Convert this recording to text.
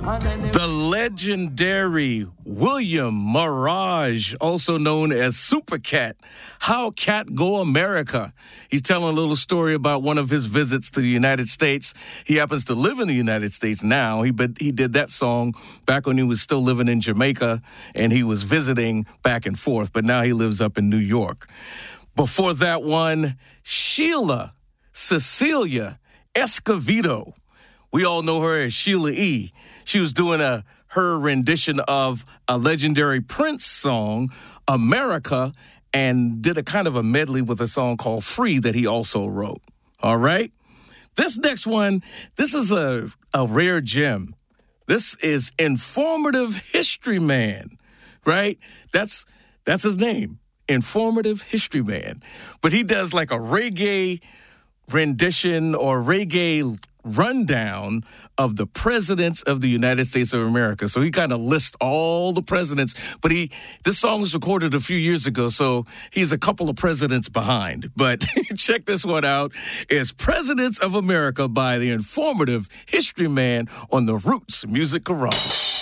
The legendary William Mirage, also known as Super Cat. How Cat Go America. He's telling a little story about one of his visits to the United States. He happens to live in the United States now. He did that song back when he was still living in Jamaica, and he was visiting back and forth, but now he lives up in New York. Before that one, Sheila Cecilia Escovedo. We all know her as Sheila E. She was doing her rendition of a legendary Prince song, America, and did a kind of a medley with a song called Free that he also wrote. All right? This next one, this is a rare gem. This is Informative History Man, right? That's his name, Informative History Man. But he does like a reggae rendition or reggae rundown of the presidents of the United States of America. So he kind of lists all the presidents, but this song was recorded a few years ago, so he's a couple of presidents behind. But check this one out. It's Presidents of America by the Informative History Man on the Roots Music Garage.